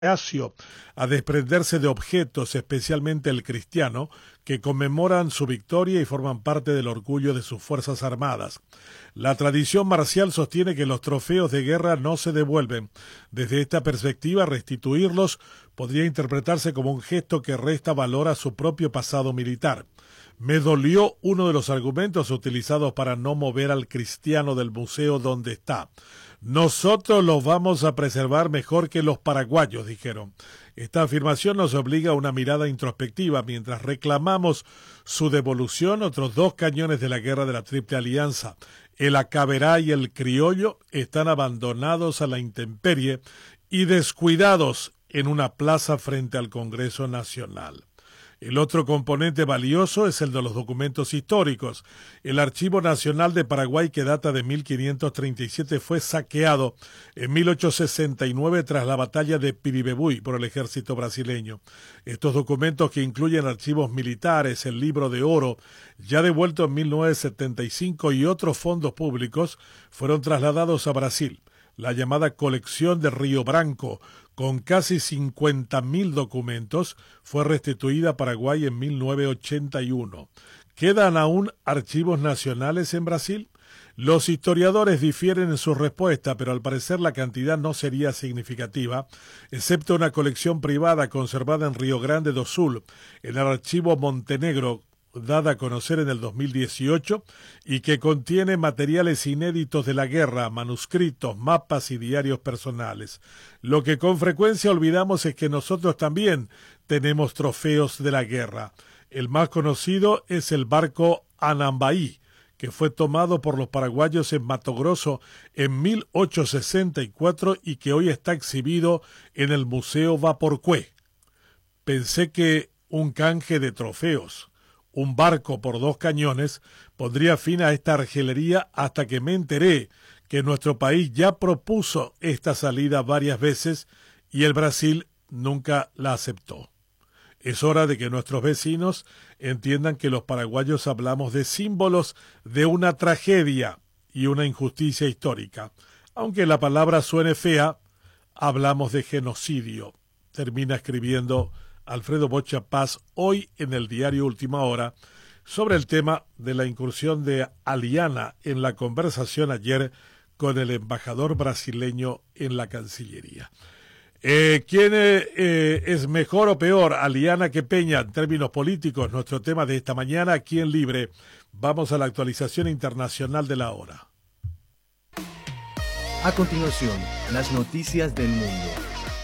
reacio a desprenderse de objetos, especialmente el cristiano, que conmemoran su victoria y forman parte del orgullo de sus fuerzas armadas. La tradición marcial sostiene que los trofeos de guerra no se devuelven. Desde esta perspectiva, restituirlos podría interpretarse como un gesto que resta valor a su propio pasado militar. Me dolió uno de los argumentos utilizados para no mover al cristiano del museo donde está. Nosotros los vamos a preservar mejor que los paraguayos, dijeron. Esta afirmación nos obliga a una mirada introspectiva. Mientras reclamamos su devolución, otros dos cañones de la guerra de la Triple Alianza, el Acaberá y el Criollo, están abandonados a la intemperie y descuidados en una plaza frente al Congreso Nacional. El otro componente valioso es el de los documentos históricos. El Archivo Nacional de Paraguay, que data de 1537, fue saqueado en 1869 tras la batalla de Piribebuy por el ejército brasileño. Estos documentos, que incluyen archivos militares, el libro de oro, ya devuelto en 1975, y otros fondos públicos, fueron trasladados a Brasil. La llamada colección de Río Branco, con casi 50.000 documentos, fue restituida a Paraguay en 1981. ¿Quedan aún archivos nacionales en Brasil? Los historiadores difieren en su respuesta, pero al parecer la cantidad no sería significativa, excepto una colección privada conservada en Río Grande do Sul, en el archivo Montenegro, dada a conocer en el 2018, y que contiene materiales inéditos de la guerra, manuscritos, mapas y diarios personales. Lo que con frecuencia olvidamos es que nosotros también tenemos trofeos de la guerra. El más conocido es el barco Anambaí, que fue tomado por los paraguayos en Mato Grosso en 1864 y que hoy está exhibido en el Museo Vaporcué. Pensé que un canje de trofeos, un barco por 2 cañones, pondría fin a esta argelería, hasta que me enteré que nuestro país ya propuso esta salida varias veces y el Brasil nunca la aceptó. Es hora de que nuestros vecinos entiendan que los paraguayos hablamos de símbolos de una tragedia y una injusticia histórica. Aunque la palabra suene fea, hablamos de genocidio. Termina escribiendo Alfredo Bocha Paz hoy en el diario Última Hora sobre el tema de la incursión de Aliana en la conversación ayer con el embajador brasileño en la Cancillería. ¿Quién es mejor o peor, Aliana que Peña, en términos políticos? Nuestro tema de esta mañana aquí en Libre. Vamos a la actualización internacional de la hora. A continuación, las noticias del mundo.